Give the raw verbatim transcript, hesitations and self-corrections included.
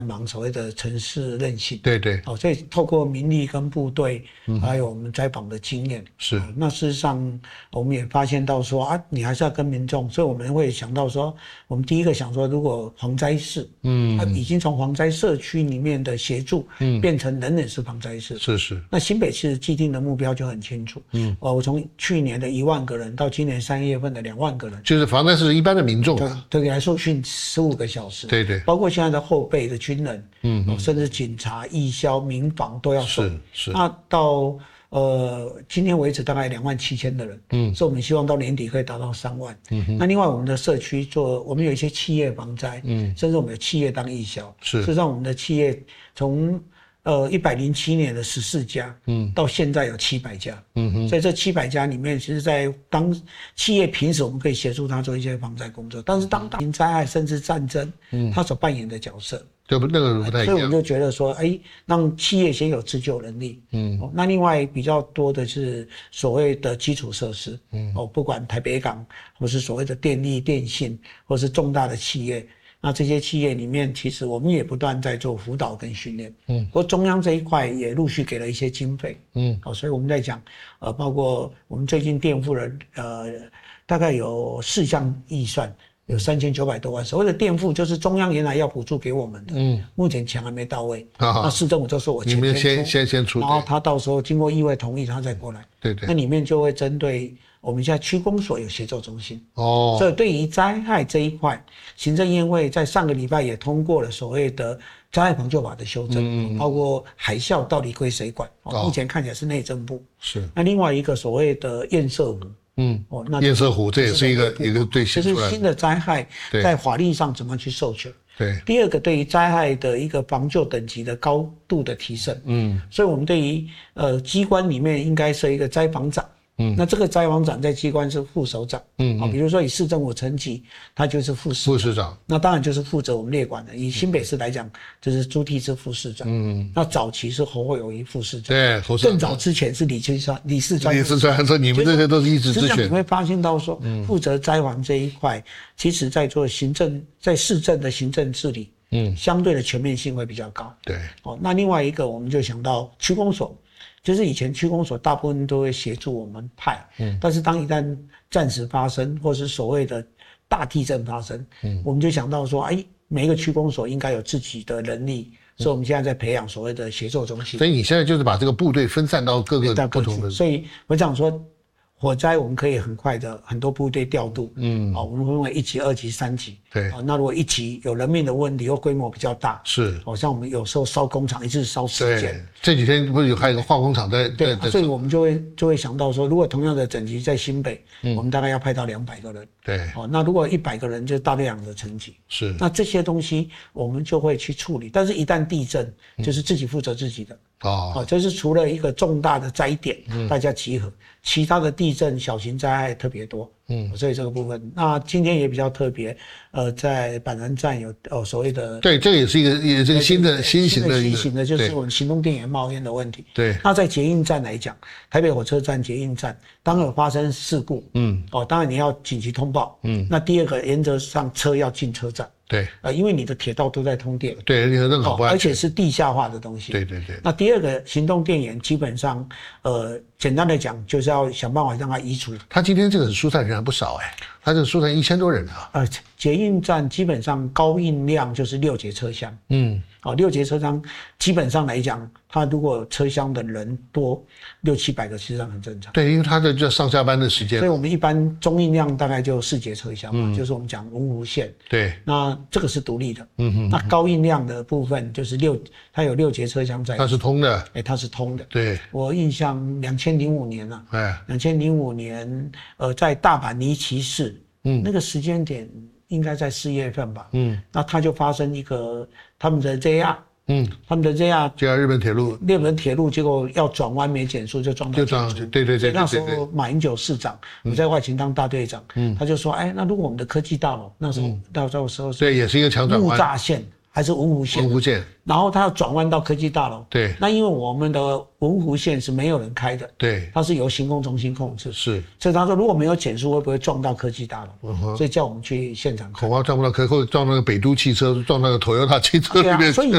忙所谓的城市韧性。 对对， 哦，所以透过民力跟部队，嗯、还有我们灾访的经验， 是、 哦。那事实上，我们也发现到说啊，你还是要跟民众，所以我们会想到说，我们第一个想说，如果防灾市，嗯，它已经从防灾社区里面的协助，嗯，变成人人是防灾市， 是是。 那新北市既定的目标就很清楚，嗯，哦，我从去年的一万个人到今年三月份的两万个人， 就是防灾是一般的民众啊， 对，来受训十五个小时， 对对， 包括现在的后备的军人，嗯、哦，甚至警察、义消、民防都要受。 是是。 那到呃今天为止大概两万七千的人，嗯，所以我们希望到年底可以达到三万。嗯哼。那另外我们的社区做，我们有一些企业防灾，嗯，甚至我们有企业当义消， 是。 事实上我们的企业从呃一百零七年的十四家，嗯，到现在有七百家，嗯哼。所以这七百家里面，其实在当企业平时我们可以协助他做一些防灾工作，但是当大型灾害甚至战争，嗯，他所扮演的角色。 对不，那个不太一样。 所以我们就觉得说，哎，让企业先有自救能力。嗯、哦，那另外比较多的是所谓的基础设施。嗯，哦，不管台北港，或是所谓的电力、电信，或是重大的企业，那这些企业里面，其实我们也不断在做辅导跟训练。嗯，不过中央这一块也陆续给了一些经费。嗯，哦，所以我们在讲，呃，包括我们最近垫付了，呃，大概有四项预算。有三千九百多万，所谓的垫付就是中央原来要补助给我们的，嗯，目前钱还没到位，啊、那市政府就说我钱先先出，先先出， 然后他到时候经过议会同意，他再过来， 对对， 那里面就会针对我们现在区公所有协作中心， 哦， 所以对于灾害这一块，行政院会在上个礼拜也通过了所谓的灾害防救法的修正，嗯、包括海啸到底归谁管，哦，目前看起来是内政部， 是， 那另外一个所谓的堰塞湖。 嗯，哦，那堰塞湖这也是一个一个对， 这是新的灾害在法律上怎么去授权？ 对。 第二个，对于灾害的一个防救等级的高度的提升，嗯，所以我们对于呃机关里面应该设一个灾防长。嗯，那这个灾防长在机关是副首长，嗯，好、哦，比如说以市政府层级，他就是副市长， 副市长， 那当然就是负责我们列管的。以新北市来讲，就是朱棣是副市长，嗯，那早期是侯友宜副市长， 对，侯市长， 更早之前是李清川、李四川， 李四川，说你们这些都是一直之选。 你会发现到说，负责灾防这一块，其实在做行政，在市政的行政治理，嗯，相对的全面性会比较高。 对， 哦，那另外一个我们就想到区公所。就是以前区公所大部分都会协助我们派，嗯，但是当一旦战时发生，或是所谓的大地震发生，嗯，我们就想到说，哎，每一个区公所应该有自己的能力，所以我们现在在培养所谓的协作中心。 所以你现在就是把这个部队分散到各个不同的， 所以我想说。火灾我们可以很快的很多部队调度，嗯，哦，我们分为一级、二级、三级， 对， 哦，那如果一级有人命的问题或规模比较大， 是， 好、哦、像我们有时候烧工厂一次烧十间， 这几天不是有还有个化工厂在， 对，对所以我们就会就会想到说，如果同样的等级在新北，嗯，我们大概要派到两百个人， 对， 哦，那如果一百个人就是大量的层级， 是， 那这些东西我们就会去处理，但是一旦地震，就是自己负责自己的。哦，哦，就是除了一个重大的灾点，嗯，大家集合，其他的地震、小型灾害特别多，嗯，所以这个部分，那今天也比较特别，呃，在板南站有哦所谓的， 对，这个也是一个也是一个新的新型的新型的，就是我们行动电源冒烟的问题。 对， 那在捷运站来讲，台北火车站捷运站，当有发生事故，嗯，哦，当然你要紧急通报，嗯，那第二个原则上车要进车站。 对， 呃，因为你的铁道都在通电， 对，你的任何不安全， 而且是地下化的东西。 对对对。 那第二个行动电源，基本上，呃，简单的讲，就是要想办法让它移除。 他今天这个疏散人还不少哎，他这个疏散一千多人啊。 呃，捷运站基本上高运量就是六节车厢，嗯，哦，六节车厢基本上来讲，它如果车厢的人多六七百个，实际上很正常。 对，因为它的就上下班的时间， 所以我们一般中运量大概就四节车厢嘛，嗯、就是我们讲文湖线。 对， 那这个是独立的，嗯哼。那高运量的部分就是六，它有六节车厢在。 它是通的， 哎，它是通的。 对， 我印象两千零五年啊， 哎， 两千零五年，呃，在大阪尼崎市，嗯，那个时间点应该在四月份吧，嗯，那它就发生一个他们的 J R。嗯，他们的 J R J R 日本铁路， 日本铁路结果要转弯没减速就撞到建筑， 就撞，对对对。 那时候马英九市长，我在外勤当大队长，嗯，他就说，哎，那如果我们的科技大楼那时候到这个时候， 对，也是一个强转弯， 木栅线还是文湖线， 文湖线， 然后他要转弯到科技大楼， 对， 那因为我们的文湖线是没有人开的， 对， 它是由行控中心控制， 是， 所以他说如果没有减速会不会撞到科技大楼，嗯、所以叫我们去现场看， 恐怕撞不到科，或者撞那个北都汽车，撞那个 Toyota 汽车里面， 对啊，所以